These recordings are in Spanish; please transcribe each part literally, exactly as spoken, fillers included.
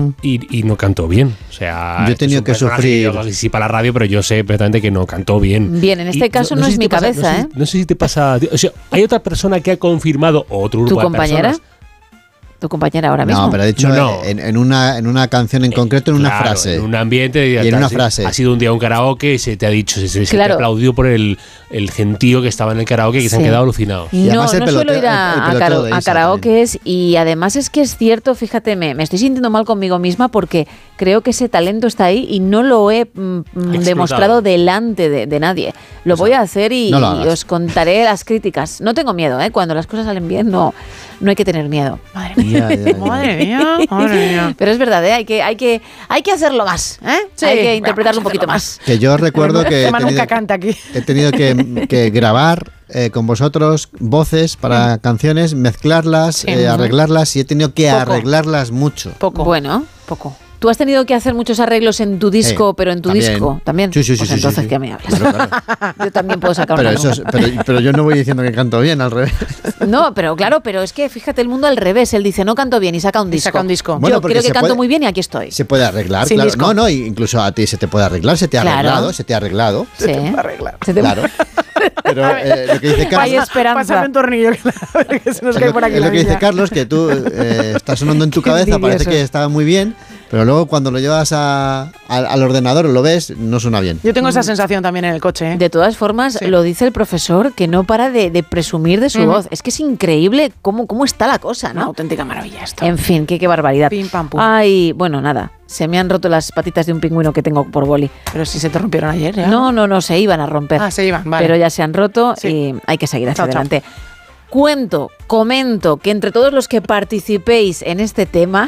uh-huh. y, y no cantó bien. O sea, yo he tenido que sufrir. Yo, sí, para la radio, pero yo sé perfectamente que no cantó bien. Bien, en este y caso no, no, no es si mi pasa, cabeza, no sé, ¿eh? No sé si te pasa. O sea, hay otra persona que ha confirmado, o otro grupo ¿Tu compañera? de personas. ¿Tu compañera ahora mismo? No, pero ha dicho no, no. En, en, una, en una canción en concreto, en claro, una frase. En un ambiente. Y en una frase. Ha sido un día un karaoke y se te ha dicho, se, se claro. te aplaudió por el, el gentío que estaba en el karaoke y que sí. se han quedado alucinados. Y no, no peloteo, suelo ir a, el, el a, a karaokes y además es que es cierto, fíjate, me, me estoy sintiendo mal conmigo misma porque creo que ese talento está ahí y no lo he mm, demostrado delante de, de nadie. Lo o sea, voy a hacer y, no y os contaré las críticas. No tengo miedo, ¿eh? Cuando las cosas salen bien no, no hay que tener miedo. Madre mía, ya, ya, ya. madre mía, madre mía. Pero es verdad, ¿eh? hay, que, hay, que, hay que hacerlo más, ¿eh? Sí, hay que interpretarlo un poquito más. Que yo recuerdo que he tenido, nunca canta aquí. he tenido que, que grabar eh, con vosotros voces para mm. canciones, mezclarlas, sí, eh, arreglarlas y he tenido que poco. arreglarlas mucho. Poco. Bueno, poco. ¿Tú has tenido que hacer muchos arreglos en tu disco, sí, pero en tu también. disco también? Sí, sí, sí. Pues sí entonces, sí, sí. ¿qué me hablas? Claro, claro. Yo también puedo sacar pero una eso es, pero, pero yo no voy diciendo que canto bien, al revés. No, pero claro, pero es que fíjate el mundo al revés. Él dice, no canto bien y saca un disco. Saca un disco. Yo bueno, creo que canto puede, muy bien y aquí estoy. Se puede arreglar, Sin claro. disco. No, no, incluso a ti se te puede arreglar, se te ha claro. arreglado, se te ha arreglado. Sí. Se te puede arreglar. Se te claro. Pero eh, lo que dice Carlos... Hay esperanza. Pásame un tornillo que, que se nos cae por aquí. Es la lo que dice niña. Carlos, que tú eh, estás sonando en tu cabeza, parece que está muy bien, pero luego cuando lo llevas a, a, al ordenador lo ves, no suena bien. Yo tengo esa sensación también en el coche. ¿eh? De todas formas, sí. lo dice el profesor, que no para de, de presumir de su mm. voz. Es que es increíble cómo, cómo está la cosa, ¿no? Una auténtica maravilla esto. En fin, qué, qué barbaridad. Pim, pam, pum. Ay, bueno, nada. Se me han roto las patitas de un pingüino que tengo por boli. Pero si se te rompieron ayer, ¿ya? No, no, no, se iban a romper. Ah, se iban, vale. Pero ya se han roto sí. y hay que seguir hacia chao, adelante. Chao. Cuento, comento que entre todos los que participéis en este tema,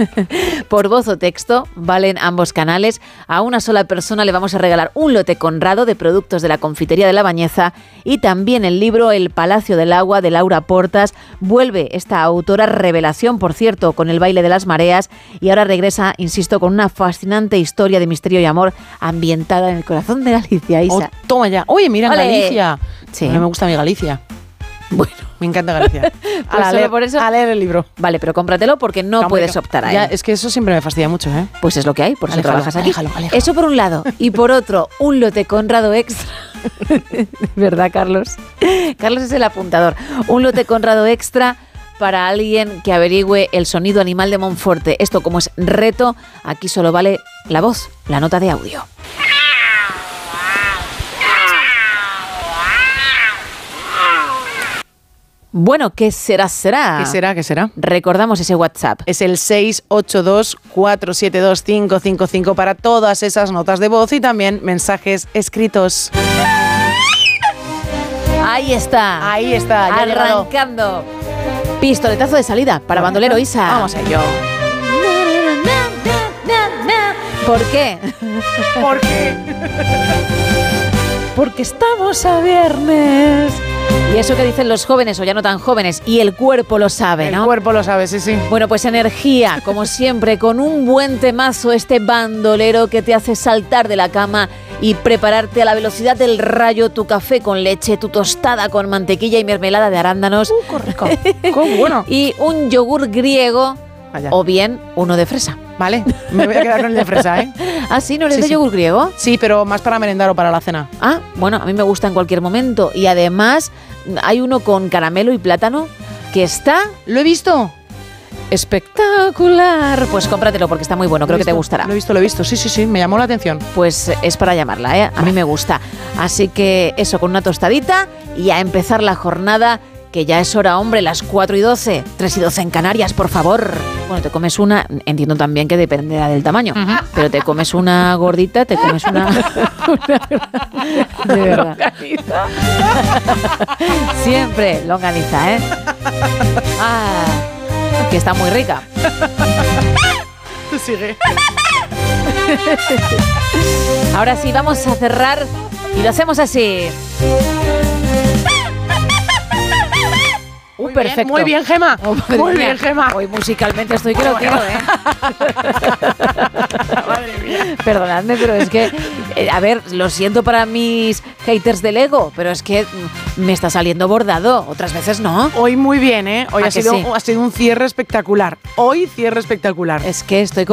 por voz o texto, valen ambos canales, a una sola persona le vamos a regalar un lote Conrado de productos de la confitería de La Bañeza y también el libro El Palacio del Agua de Laura Portas. Vuelve esta autora revelación, por cierto, con El baile de las mareas y ahora regresa, insisto, con una fascinante historia de misterio y amor ambientada en el corazón de Galicia. Isa. Oh, toma ya. Oye, mira, ¡Ole! Galicia. Sí. A mí me gusta mi Galicia. Bueno, me encanta Galicia. Pues a, leer, por eso, a leer el libro. Vale, pero cómpratelo porque no Hombre, puedes optar a él. Ya, es que eso siempre me fastidia mucho, ¿eh? Pues es lo que hay, por eso aléjalo, trabajas aquí. Aléjalo, aléjalo. Eso por un lado. Y por otro, un lote Conrado extra. ¿Verdad, Carlos? Carlos es el apuntador. Un lote Conrado extra para alguien que averigüe el sonido animal de Monforte. Esto, como es reto, aquí solo vale la voz, la nota de audio. Bueno, ¿qué será, será? ¿Qué será, qué será? Recordamos ese WhatsApp. Es el seis ocho dos, cuatro siete dos, cinco cinco cinco para todas esas notas de voz y también mensajes escritos. Ahí está. Ahí está. Ya arrancando. Pistoletazo de salida para bueno, bandolero Isa. Vamos a ello. ¿Por qué? ¿Por qué? Porque estamos a viernes. Y eso que dicen los jóvenes o ya no tan jóvenes, y el cuerpo lo sabe, ¿no? El cuerpo lo sabe, sí, sí. Bueno, pues energía, como siempre, con un buen temazo, este bandolero que te hace saltar de la cama y prepararte a la velocidad del rayo tu café con leche, tu tostada con mantequilla y mermelada de arándanos. ¡Uh, qué rico! ¡Qué bueno! Y un yogur griego. Vaya. O bien uno de fresa. Vale, me voy a quedar con el de fresa, ¿eh? ¿Ah, sí? ¿No eres sí, de sí. yogur griego? Sí, pero más para merendar o para la cena. Ah, bueno, a mí me gusta en cualquier momento. Y además hay uno con caramelo y plátano que está... ¿Lo he visto? Espectacular. Pues cómpratelo porque está muy bueno, creo que te gustará. Lo he visto, lo he visto, sí, sí, sí, me llamó la atención. Pues es para llamarla, ¿eh? A mí me gusta. Así que eso, con una tostadita y a empezar la jornada, que ya es hora, hombre, las cuatro y doce, tres y doce en Canarias, por favor. Bueno, te comes una, entiendo también que dependerá del tamaño, uh-huh. pero te comes una gordita, te comes una... una de verdad. Siempre longaniza, ¿eh? Ah, que está muy rica. Tú sigue. Ahora sí, vamos a cerrar y lo hacemos así. Muy perfecto. Bien, muy bien, Gema. Oh, muy bien, Gema. Hoy musicalmente estoy que lo quiero, ¿eh? Madre mía. Perdonadme, pero es que, eh, a ver, lo siento para mis haters del ego, pero es que me está saliendo bordado. Otras veces no. Hoy muy bien, ¿eh? Hoy ha sido, sí? ha sido un cierre espectacular. Hoy cierre espectacular. Es que estoy con